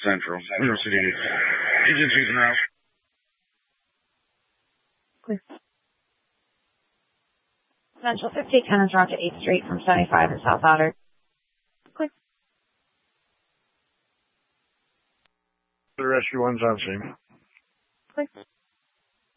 Central. New York City. Agencies and route. Clear. Central 5010 is route to 8th Street from 75 in South Otter. Clear. The rescue one's on scene. Clear.